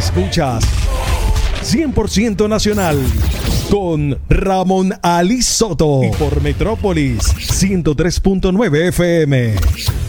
Escuchas 100% Nacional con Ramón Ali Soto y por Metrópolis 103.9 FM.